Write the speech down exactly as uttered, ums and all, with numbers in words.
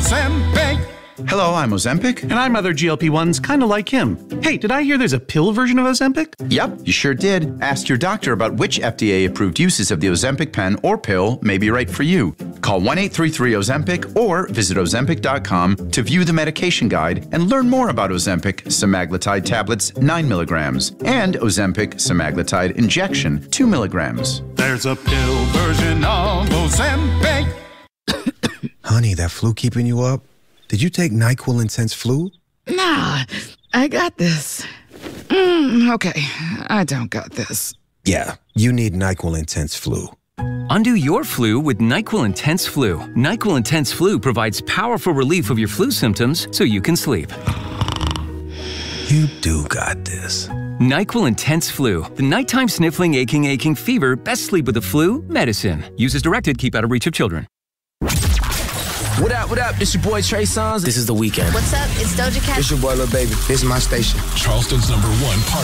Ozempic. Hello, I'm Ozempic. And I'm other G L P ones kind of like him. Hey, did I hear there's a pill version of Ozempic? Yep, you sure did. Ask your doctor about which F D A-approved uses of the Ozempic pen or pill may be right for you. Call one eight three three Ozempic or visit Ozempic dot com to view the medication guide and learn more about Ozempic semaglutide tablets nine milligrams and Ozempic semaglutide injection two milligrams. There's a pill version of Ozempic. Honey, that flu keeping you up? Did you take NyQuil Intense Flu? Nah, I got this. Mm, okay, I don't got this. Yeah, you need NyQuil Intense Flu. Undo your flu with NyQuil Intense Flu. NyQuil Intense Flu provides powerful relief of your flu symptoms so you can sleep. You do got this. NyQuil Intense Flu. The nighttime sniffling, aching, aching fever. Best sleep with the flu medicine. Use as directed. Keep out of reach of children. What up, what up? This your boy Trey Songz. This is The Weeknd. What's up? It's Doja Cat. It's your boy Lil Baby. This is my station. Charleston's number one party.